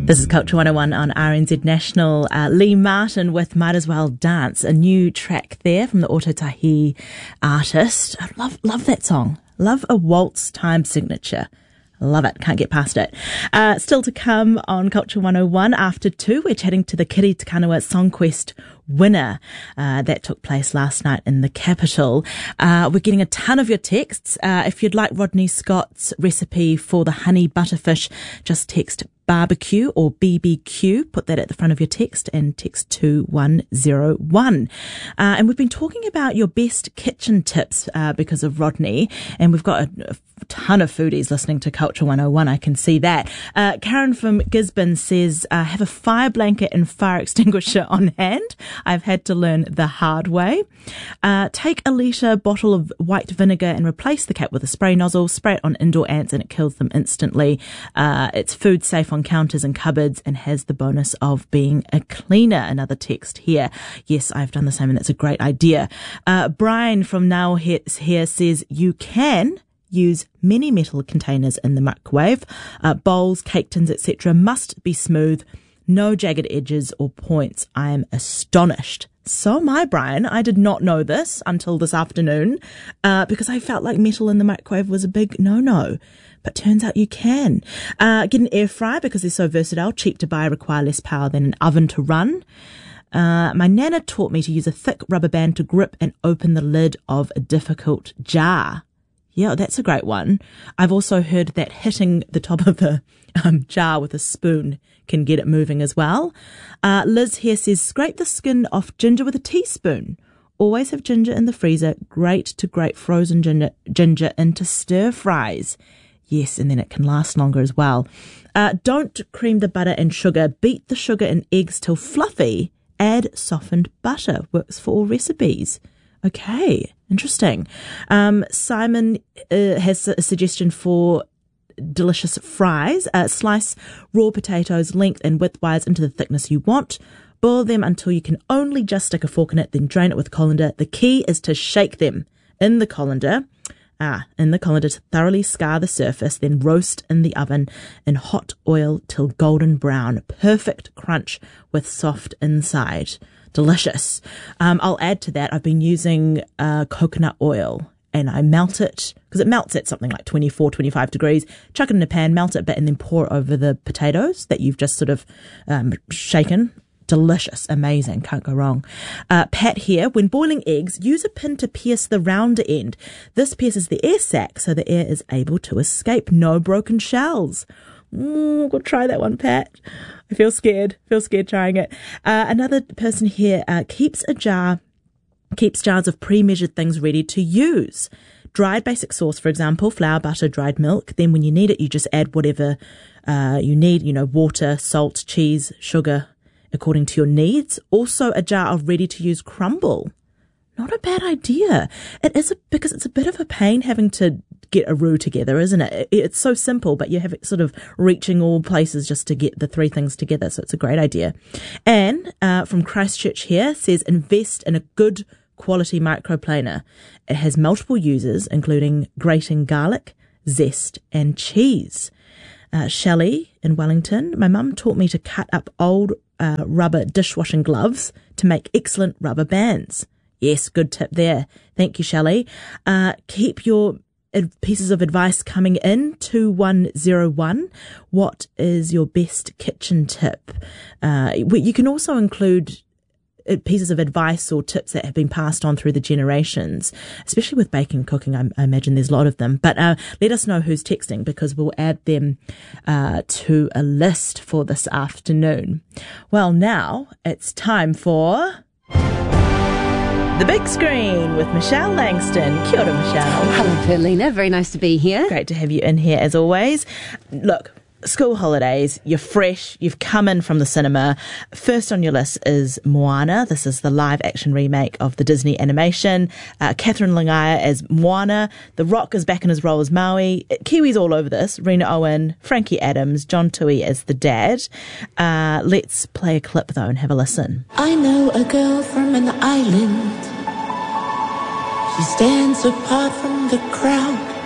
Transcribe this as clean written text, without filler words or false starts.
This is Culture 101 on RNZ National. Lee Martin with Might As Well Dance, a new track there from the Ototahi artist. I love that song. Love a waltz time signature. Love it. Can't get past it. Still to come on Culture 101 after 2, we're chatting to the Kiri Te Kanawa Songquest winner. That took place last night in the capital. We're getting a ton of your texts. If you'd like Rodney Scott's recipe for the honey butterfish, just text barbecue or BBQ. Put that at the front of your text and text 2101. And we've been talking about your best kitchen tips because of Rodney. And we've got a ton of foodies listening to Culture 101. I can see that. Karen from Gisborne says, have a fire blanket and fire extinguisher on hand. I've had to learn the hard way. Take a litre bottle of white vinegar and replace the cap with a spray nozzle. Spray it on indoor ants and it kills them instantly. It's food safe on counters and cupboards and has the bonus of being a cleaner. Another text here. Yes, I've done the same and it's a great idea. Brian from Now here says you can use many metal containers in the microwave. Bowls, cake tins, etc. must be smooth. No jagged edges or points. I am astonished. So am I, Brian. I did not know this until this afternoon because I felt like metal in the microwave was a big no-no. But turns out you can. Get an air fryer because they're so versatile. Cheap to buy, require less power than an oven to run. My nana taught me to use a thick rubber band to grip and open the lid of a difficult jar. Yeah, that's a great one. I've also heard that hitting the top of a jar with a spoon can get it moving as well. Liz here says, scrape the skin off ginger with a teaspoon. Always have ginger in the freezer. Great to grate frozen ginger into stir fries. Yes, and then it can last longer as well. Don't cream the butter and sugar. Beat the sugar and eggs till fluffy. Add softened butter. Works for all recipes. Okay, interesting. Simon has a suggestion for delicious fries. Slice raw potatoes length and widthwise into the thickness you want. Boil them until you can only just stick a fork in it, then drain it with colander. The key is to shake them in the colander to thoroughly scar the surface, then roast in the oven in hot oil till golden brown. Perfect crunch with soft inside. Delicious. I'll add to that, I've been using coconut oil and I melt it because it melts at something like 24, 25 degrees. Chuck it in a pan, melt it a bit and then pour it over the potatoes that you've just sort of shaken. Delicious. Amazing. Can't go wrong. Pat here. When boiling eggs, use a pin to pierce the rounder end. This pierces the air sac so the air is able to escape. No broken shells. Go try that one, Pat. I feel scared. Trying it. Another person here keeps jars of pre-measured things ready to use. Dried basic sauce, for example, flour, butter, dried milk. Then when you need it, you just add whatever you need, water, salt, cheese, sugar, according to your needs. Also a jar of ready-to-use crumble. Not a bad idea. It is because it's a bit of a pain having to get a roux together, isn't it? It's so simple, but you have it sort of reaching all places just to get the three things together. So it's a great idea. Anne from Christchurch here says, invest in a good quality microplaner. It has multiple uses, including grating garlic, zest, and cheese. Shelley in Wellington, my mum taught me to cut up old rubber dishwashing gloves to make excellent rubber bands. Yes, good tip there. Thank you, Shelley. Keep your pieces of advice coming in, 2101. What is your best kitchen tip? You can also include pieces of advice or tips that have been passed on through the generations, especially with baking and cooking. I imagine there's a lot of them. But let us know who's texting because we'll add them to a list for this afternoon. Well, now it's time for The Big Screen with Michelle Langston. Kia ora, Michelle. Hello, Perlina. Very nice to be here. Great to have you in here as always. Look, school holidays, you're fresh, you've come in from the cinema. First on your list is Moana. This is the live action remake of the Disney animation. Catherine Langaya as Moana. The Rock is back in his role as Maui. Kiwis all over this. Rena Owen, Frankie Adams, John Tui as the dad. Let's play a clip though and have a listen. I know a girl from an island. She stands apart from the crowd.